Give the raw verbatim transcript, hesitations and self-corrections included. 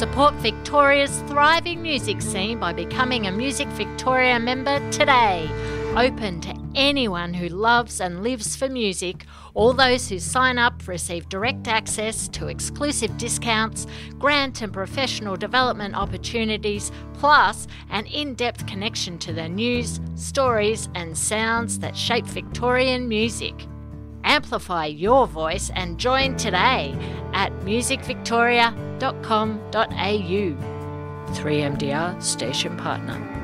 Support Victoria's thriving music scene by becoming a Music Victoria member today. Open to anyone who loves and lives for music. All those who sign up receive direct access to exclusive discounts, grant and professional development opportunities, plus an in-depth connection to the news, stories and sounds that shape Victorian music. Amplify your voice and join today at music victoria dot com dot a u. three M D R Station Partner.